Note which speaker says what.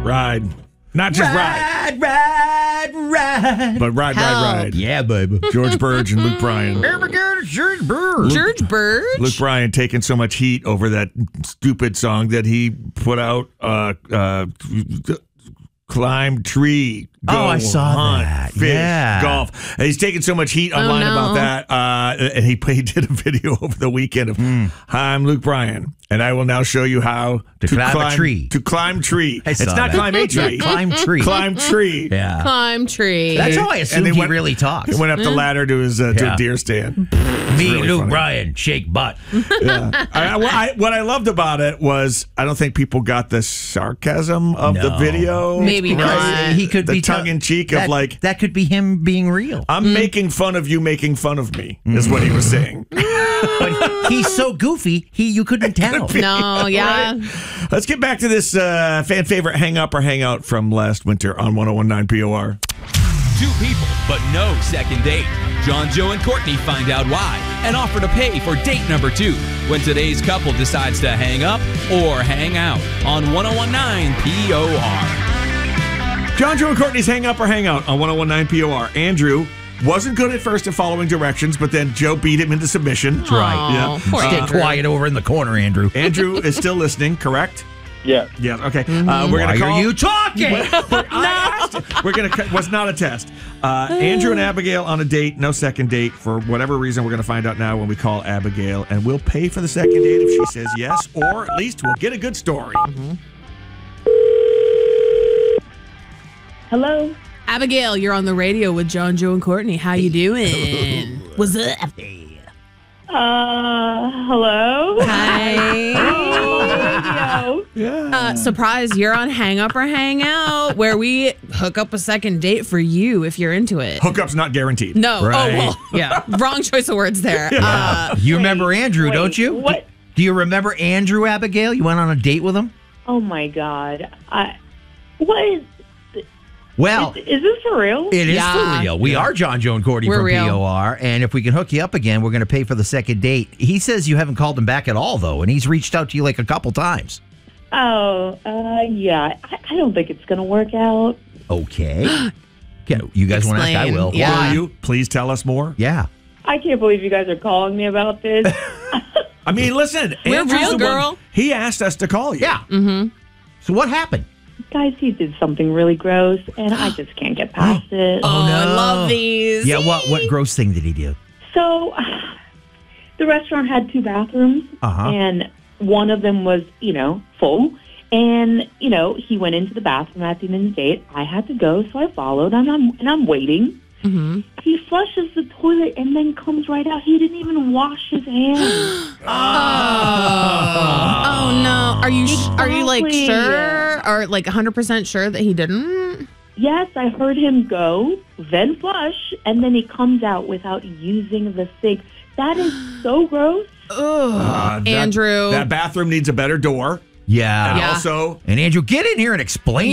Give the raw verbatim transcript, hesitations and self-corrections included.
Speaker 1: Ride. Not just
Speaker 2: ride.
Speaker 1: ride.
Speaker 2: Ride, ride.
Speaker 1: But ride,
Speaker 3: Hell.
Speaker 1: ride, ride.
Speaker 2: Yeah, baby.
Speaker 1: George Burge and Luke Bryan.
Speaker 2: George Bird.
Speaker 3: George Burge?
Speaker 1: Luke Bryan taking so much heat over that stupid song that he put out, uh, uh, Climb Tree, Go
Speaker 2: Oh, I saw
Speaker 1: Hunt,
Speaker 2: that.
Speaker 1: Fish,
Speaker 2: Yeah.
Speaker 1: Golf. And he's taking so much heat online
Speaker 3: no.
Speaker 1: about that. Uh, and he, he did a video over the weekend of, Hi, I'm Luke Bryan, and I will now show you how
Speaker 2: To climb a tree.
Speaker 1: To climb tree.
Speaker 2: I
Speaker 1: It's
Speaker 2: saw
Speaker 1: not
Speaker 2: that.
Speaker 1: climb a tree.
Speaker 2: Climb tree.
Speaker 1: Climb tree.
Speaker 2: Yeah.
Speaker 3: Climb tree.
Speaker 2: That's how I assumed
Speaker 1: they
Speaker 2: he
Speaker 1: went-
Speaker 2: really talks.
Speaker 1: He went up the ladder to his uh, to
Speaker 2: Yeah.
Speaker 1: a deer stand.
Speaker 2: Me,
Speaker 1: really
Speaker 2: Luke
Speaker 1: funny.
Speaker 2: Bryan, shake butt.
Speaker 1: Yeah. I, what I, what I loved about it was I don't think people got the sarcasm of the
Speaker 2: No.
Speaker 1: video.
Speaker 3: Maybe not.
Speaker 2: He could
Speaker 1: The
Speaker 2: be
Speaker 1: tongue in cheek of
Speaker 2: that,
Speaker 1: like,
Speaker 2: that could be him being real.
Speaker 1: I'm making fun of you making fun of me, is what he was saying.
Speaker 2: But he's so goofy, he you couldn't tell.
Speaker 3: No, yeah.
Speaker 1: Right? Let's get back to this uh, fan favorite hang up or hang out from last winter on one oh one nine P O R.
Speaker 4: Two people, but no second date. John, Joe, and Courtney find out why and offer to pay for date number two when today's couple decides to hang up or hang out on one oh one nine P O R.
Speaker 1: John, Joe, and Courtney's hang up or hang out on one oh one nine P O R. Andrew wasn't good at first at following directions, but then Joe beat him into submission. That's
Speaker 3: right.
Speaker 1: Yeah.
Speaker 3: Poor
Speaker 2: Stay
Speaker 3: Andrew.
Speaker 2: quiet over in the corner, Andrew.
Speaker 1: Andrew is still listening, correct?
Speaker 5: Yeah.
Speaker 1: Yeah. Okay. Uh, we're
Speaker 2: Why
Speaker 1: gonna call.
Speaker 2: are you talking?
Speaker 1: I asked. We're gonna. cut- Was not a test. Uh, Andrew and Abigail on a date. No second date for whatever reason. We're gonna find out now when we call Abigail, and we'll pay for the second date if she says yes, or at least we'll get a good story.
Speaker 6: Hello.
Speaker 3: Abigail, you're on the radio with John, Joe, and Courtney. How you doing? What's up?
Speaker 6: Uh, hello.
Speaker 3: Hi.
Speaker 6: Hello.
Speaker 3: Uh, surprise, you're on Hang Up or Hang Out, where we hook up a second date for you if you're into it.
Speaker 1: Hookup's not guaranteed.
Speaker 3: No.
Speaker 2: Right.
Speaker 3: Oh, well, yeah. Wrong choice of words there. Uh,
Speaker 2: You remember Andrew,
Speaker 6: wait,
Speaker 2: don't you?
Speaker 6: what?
Speaker 2: Do you remember Andrew, Abigail? You went on a date with him?
Speaker 6: Oh my God. I. What is?
Speaker 2: Well,
Speaker 6: Is, is this for real?
Speaker 2: it is
Speaker 3: Yeah.
Speaker 2: for real. We are John, Joe, and Courtney
Speaker 3: We're
Speaker 2: from
Speaker 3: real.
Speaker 2: P O R, and if we can hook you up again, we're going to pay for the second date. He says you haven't called him back at all, though, and he's reached out to you like a couple times.
Speaker 6: Oh, uh, yeah. I, I don't think it's gonna work out.
Speaker 2: Okay. Okay, you guys want to ask? I
Speaker 3: Explain.
Speaker 2: will.
Speaker 3: Yeah.
Speaker 1: Will you please tell us more?
Speaker 2: Yeah.
Speaker 6: I can't believe you guys are calling me about this.
Speaker 1: I mean, listen.
Speaker 3: We're
Speaker 1: Andrew's
Speaker 3: real,
Speaker 1: the one-
Speaker 3: girl.
Speaker 1: He asked us to call you.
Speaker 2: Yeah. Mm-hmm. So what happened?
Speaker 6: Guys, he did something really gross, and I just can't get past it.
Speaker 3: oh, I love these.
Speaker 2: Yeah, what what gross thing did he do?
Speaker 6: So, the restaurant had two bathrooms,
Speaker 2: Uh-huh.
Speaker 6: and one of them was, you know, full. And, you know, he went into the bathroom at the end of the date. I had to go, so I followed, and I'm, and I'm waiting.
Speaker 3: Mm-hmm.
Speaker 6: He flushes the toilet and then comes right out. He didn't even wash his hands.
Speaker 3: Oh, no. Are you sh- are you like
Speaker 6: Exactly.
Speaker 3: sure or like one hundred percent sure that he didn't?
Speaker 6: Yes, I heard him go, then flush, and then he comes out without using the sink. That is so gross.
Speaker 3: Ugh.
Speaker 1: Uh, that-
Speaker 3: Andrew.
Speaker 1: That bathroom needs a better door.
Speaker 2: Yeah.
Speaker 1: And
Speaker 3: Yeah.
Speaker 1: also,
Speaker 2: And Andrew, get in here and explain